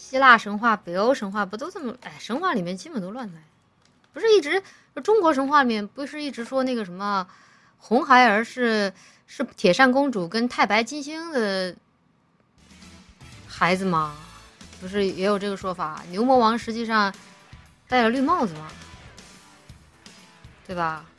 希腊神话、北欧神话不都这么？哎，神话里面基本都乱来，不是一直中国神话里面不是一直说那个什么红孩儿是铁扇公主跟太白金星的孩子吗？不是也有这个说法？牛魔王实际上戴了绿帽子嘛，对吧？